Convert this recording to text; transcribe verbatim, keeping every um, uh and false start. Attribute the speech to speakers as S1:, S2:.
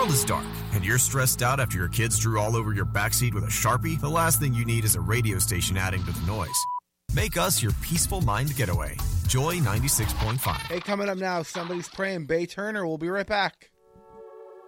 S1: world is dark and you're stressed out after your kids drew all over your backseat with a Sharpie, the last thing you need is a radio station adding to the noise. Make us your peaceful mind getaway. Joy ninety-six point five.
S2: Hey, coming up now, Somebody's Praying. Bay Turner. We'll be right back.